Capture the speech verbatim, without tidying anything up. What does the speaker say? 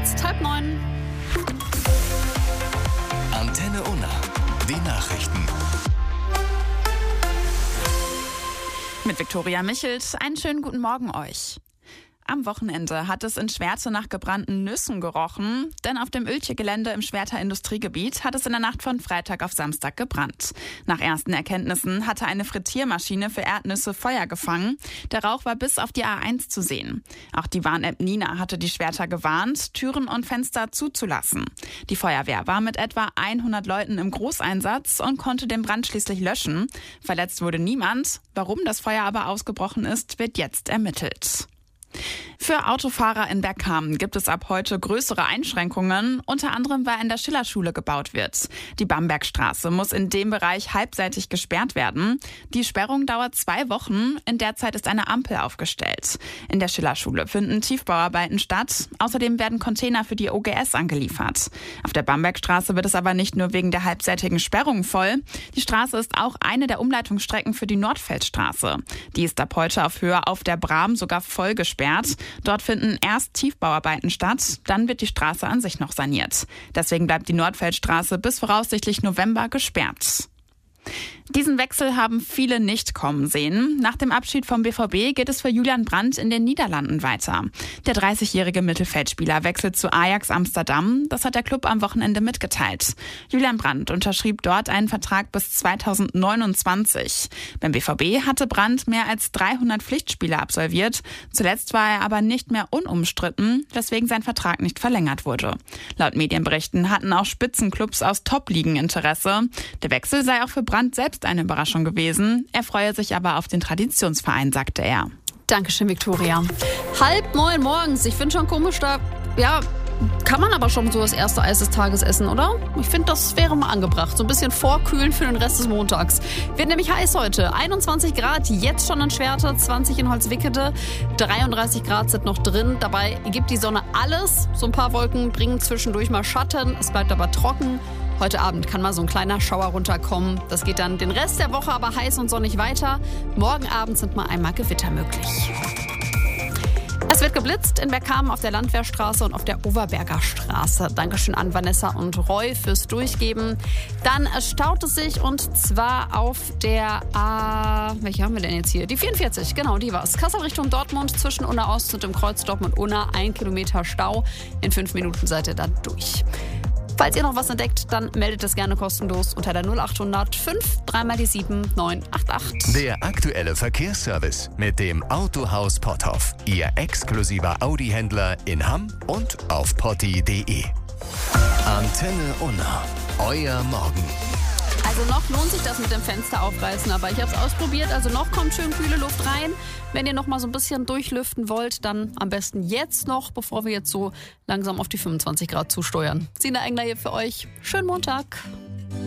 jetzt halb neun. Antenne Unna, die Nachrichten. Mit Viktoria Michelt, einen schönen guten Morgen euch. Am Wochenende hat es in Schwerte nach gebrannten Nüssen gerochen, denn auf dem Öltje-Gelände im Schwerter Industriegebiet hat es in der Nacht von Freitag auf Samstag gebrannt. Nach ersten Erkenntnissen hatte eine Frittiermaschine für Erdnüsse Feuer gefangen. Der Rauch war bis auf die A eins zu sehen. Auch die Warn-App Nina hatte die Schwerter gewarnt, Türen und Fenster zuzulassen. Die Feuerwehr war mit etwa hundert Leuten im Großeinsatz und konnte den Brand schließlich löschen. Verletzt wurde niemand. Warum das Feuer aber ausgebrochen ist, wird jetzt ermittelt. Für Autofahrer in Bergkamen gibt es ab heute größere Einschränkungen, unter anderem weil in der Schillerschule gebaut wird. Die Bambergstraße muss in dem Bereich halbseitig gesperrt werden. Die Sperrung dauert zwei Wochen. In der Zeit ist eine Ampel aufgestellt. In der Schillerschule finden Tiefbauarbeiten statt. Außerdem werden Container für die O G S angeliefert. Auf der Bambergstraße wird es aber nicht nur wegen der halbseitigen Sperrung voll. Die Straße ist auch eine der Umleitungsstrecken für die Nordfeldstraße. Die ist ab heute auf Höhe auf der Bram sogar voll gesperrt. Dort finden erst Tiefbauarbeiten statt, dann wird die Straße an sich noch saniert. Deswegen bleibt die Nordfeldstraße bis voraussichtlich November gesperrt. Diesen Wechsel haben viele nicht kommen sehen. Nach dem Abschied vom B V B geht es für Julian Brandt in den Niederlanden weiter. Der dreißigjährige Mittelfeldspieler wechselt zu Ajax Amsterdam. Das hat der Club am Wochenende mitgeteilt. Julian Brandt unterschrieb dort einen Vertrag bis zweitausendneunundzwanzig. Beim B V B hatte Brandt mehr als dreihundert Pflichtspiele absolviert. Zuletzt war er aber nicht mehr unumstritten, weswegen sein Vertrag nicht verlängert wurde. Laut Medienberichten hatten auch Spitzenclubs aus Top-Ligen Interesse. Der Wechsel sei auch für Brandt selbst eine Überraschung gewesen. Er freue sich aber auf den Traditionsverein, sagte er. Dankeschön, Viktoria. Halb neun morgens. Ich finde schon komisch, da ja, kann man aber schon so das erste Eis des Tages essen, oder? Ich finde, das wäre mal angebracht. So ein bisschen vorkühlen für den Rest des Montags. Wird nämlich heiß heute. einundzwanzig Grad jetzt schon in Schwerte, zwanzig in Holzwickede, dreiunddreißig Grad sind noch drin. Dabei gibt die Sonne alles. So ein paar Wolken bringen zwischendurch mal Schatten. Es bleibt aber trocken. Heute Abend kann mal so ein kleiner Schauer runterkommen. Das geht dann den Rest der Woche aber heiß und sonnig weiter. Morgen Abend sind mal einmal Gewitter möglich. Es wird geblitzt in Bergkamen auf der Landwehrstraße und auf der Overberger Straße. Dankeschön an Vanessa und Roy fürs Durchgeben. Dann staut es sich und zwar auf der A... Welche haben wir denn jetzt hier? Die vierundvierzig, genau, die war's. Kassel Richtung Dortmund zwischen Unna Ost und dem Kreuz Dortmund-Unna. Ein Kilometer Stau. In fünf Minuten seid ihr dann durch. Falls ihr noch was entdeckt, dann meldet es gerne kostenlos unter der null achthundert fünf drei mal die sieben neun acht acht. Der aktuelle Verkehrsservice mit dem Autohaus Potthoff. Ihr exklusiver Audi-Händler in Hamm und auf potti punkt de. Antenne Unna. Euer Morgen. Also noch lohnt sich das mit dem Fenster aufreißen, aber ich habe es ausprobiert. Also noch kommt schön kühle Luft rein. Wenn ihr noch mal so ein bisschen durchlüften wollt, dann am besten jetzt noch, bevor wir jetzt so langsam auf die fünfundzwanzig Grad zusteuern. Sina Engler hier für euch. Schönen Montag.